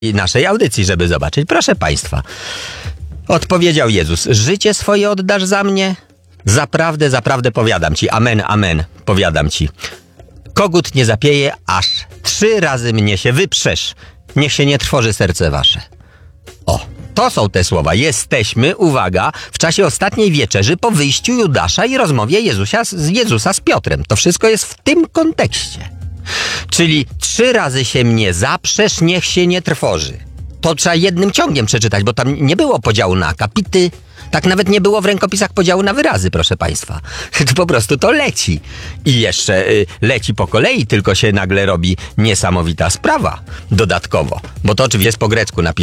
naszej audycji, żeby zobaczyć. Proszę Państwa, odpowiedział Jezus: życie swoje oddasz za mnie? Zaprawdę, zaprawdę powiadam Ci, amen, amen, powiadam Ci. Kogut nie zapieje, aż 3 razy mnie się wyprzesz. Niech się nie trwoży serce wasze. O, to są te słowa. Jesteśmy, uwaga, w czasie ostatniej wieczerzy po wyjściu Judasza i rozmowie Jezusa z Piotrem. To wszystko jest w tym kontekście. Czyli 3 razy się mnie zaprzesz, niech się nie trwoży. To trzeba jednym ciągiem przeczytać, bo tam nie było podziału na akapity. Tak nawet nie było w rękopisach podziału na wyrazy, proszę Państwa. Po prostu to leci. I jeszcze leci po kolei, tylko się nagle robi niesamowita sprawa dodatkowo. Bo to oczywiście jest po grecku napisane.